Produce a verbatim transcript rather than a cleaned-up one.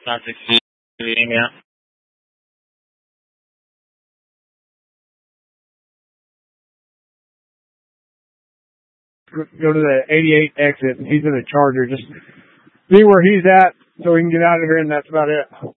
Not succeeding, yeah. Go to the eighty-eight exit, and he's in a Charger. Just be where he's at so we can get out of here, and that's about it.